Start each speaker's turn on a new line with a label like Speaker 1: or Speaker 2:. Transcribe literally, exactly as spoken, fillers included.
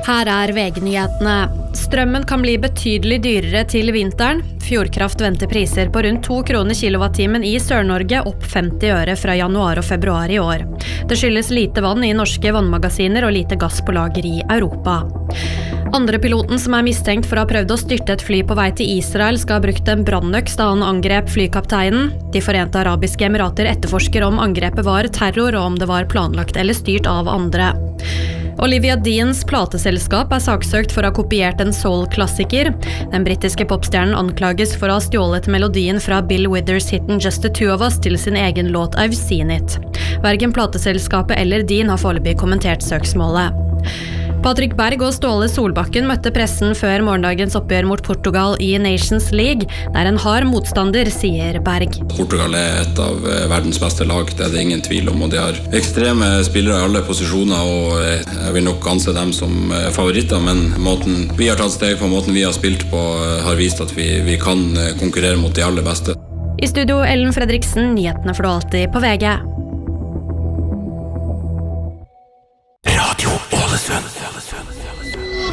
Speaker 1: Her er V G-nyhetene. Strømmen kan bli betydelig dyrere til vinteren. Fjordkraft venter priser på rundt to kroner kilowattimen i Sør-Norge, opp femti øre fra januar og februar i år. Det skyldes lite vann i norske vannmagasiner og lite gass på lager i Europa. Andre piloten som er mistenkt for å ha prøvd å styrte et fly på vei til Israel, skal ha brukt en brannøks da han angrep flykapteinen. De Forente Arabiske Emirater etterforsker om angrepet var terror og om det var planlagt eller styrt av andre. Olivia Deans plateselskap er saksøkt for å ha kopiert en soul-klassiker. Den britiske popstjernen anklages for å ha stjålet melodien fra Bill Withers' hitten Just the Two of Us til sin egen låt I've Seen It. Hverken plateselskapet eller Dean har foreløpig kommentert søksmålet. Patrick Berg og Ståle Solbakken møtte pressen før morgendagens oppgjør mot Portugal i Nations League. Det er en hard motstander, sier Berg.
Speaker 2: Portugal er et av verdens beste lag, det er det ingen tvil om, og de har ekstreme spillere i alle posisjoner, og jeg vil nok anse dem som favoritter, men måten vi har tatt steg på, måten vi har spilt på, har vist at vi, vi kan konkurrere mot de aller beste.
Speaker 1: I studio Ellen Fredriksen, nyhetene får du alltid på V G.